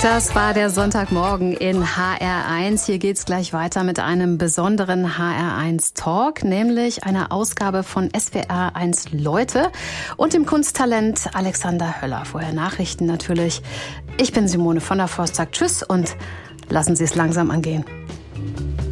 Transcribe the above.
Das war der Sonntagmorgen in HR1. Hier geht's gleich weiter mit einem besonderen HR1 Talk, nämlich einer Ausgabe von SWR1 Leute und dem Kunsttalent Alexander Höller. Vorher Nachrichten natürlich. Ich bin Simone von der Forst, sagt Tschüss und lassen Sie es langsam angehen.